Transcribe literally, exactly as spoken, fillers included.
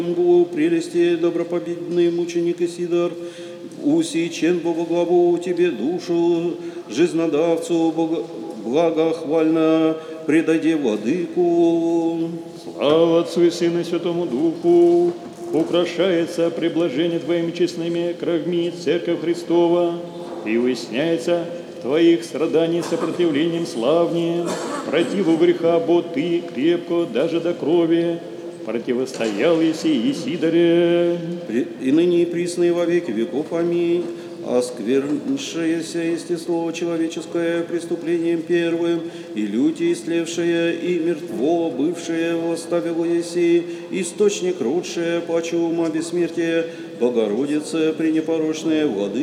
Прелести добропобедный мученик Исидор, усечен Богоглаву тебе душу, жизнодавцу Бога, благохвально предаде владыку. Слава Отцу и Сыну и Святому Духу, украшается приблажение Твоими честными кровьми Церковь Христова, и уясняется Твоих страданий сопротивлением славнее, противу греха, бо Ты крепко даже до крови противостоял еси Исидоре. И ныне и присно и во веки веков. Аминь. Осквернившееся естество человеческое преступлением первым, и лютие истлевшее, и мертво бывшее восставило еси, источник родшее, паче ума бессмертия, Богородица пренепорочная, Владыка